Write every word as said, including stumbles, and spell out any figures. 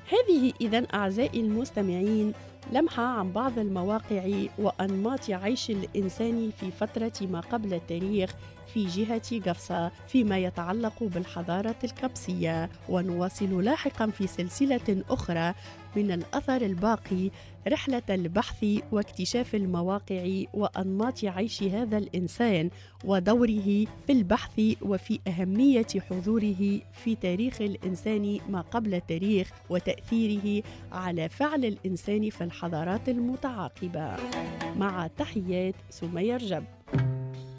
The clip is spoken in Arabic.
هذه إذن أعزائي المستمعين لمحة عن بعض المواقع وأنماط عيش الإنسان في فترة ما قبل التاريخ في جهة قفصة فيما يتعلق بالحضارة القبسية، ونواصل لاحقا في سلسلة أخرى من الأثر الباقي رحلة البحث واكتشاف المواقع وأنماط عيش هذا الإنسان ودوره في البحث وفي أهمية حضوره في تاريخ الإنسان ما قبل التاريخ وتأثيره على فعل الإنسان في الحضارات المتعاقبة. مع تحيات سمية رجب.